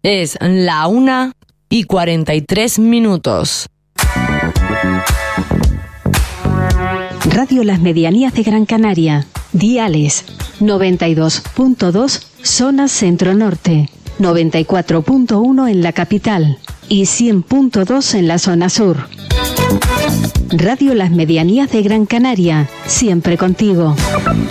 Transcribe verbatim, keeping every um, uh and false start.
Es la una y cuarenta y tres minutos. Radio Las Medianías de Gran Canaria. Diales noventa y dos punto dos zona centro-norte, noventa y cuatro punto uno en la capital y cien punto dos en la zona sur. Radio Las Medianías de Gran Canaria, siempre contigo.